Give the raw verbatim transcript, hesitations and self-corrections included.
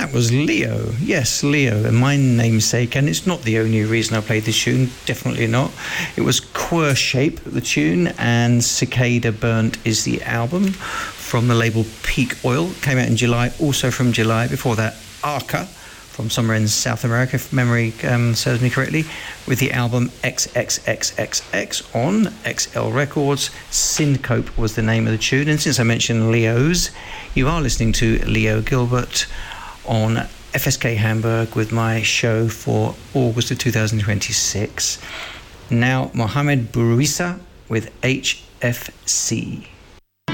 that was Leo. Yes, Leo, and my namesake, and it's not the only reason I played this tune, definitely not. It was Queer Shape, the tune, and Cicada Burnt is the album from the label Peak Oil. Came out in July, also from July. Before that, Arca, from somewhere in South America, if memory um, serves me correctly, with the album X X X X X on X L Records. Syncope was the name of the tune. And since I mentioned Leo's, you are listening to Leo Gilbert on F S K Hamburg with my show for August of two thousand twenty-six. Now, Mohamed Bourouissa with H F C.